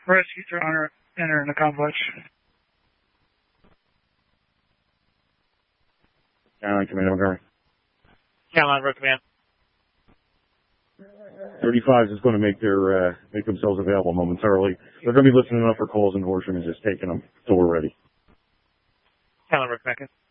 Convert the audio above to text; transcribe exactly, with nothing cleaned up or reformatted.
Rescue drone entering the complex. Caroline, Command Montgomery. Caroline, Road Command. thirty-fives is going to make their uh, make themselves available momentarily. They're going to be listening up for calls, and Horsham is just taking them until we're ready. Caroline, Road Command.